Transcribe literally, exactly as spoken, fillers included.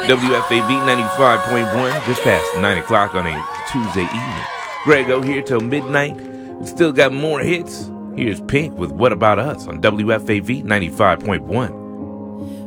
W F A V ninety-five point one, just past nine o'clock on a Tuesday evening. Grego here till midnight. We still got more hits. Here's Pink with What About Us on W F A V ninety-five point one.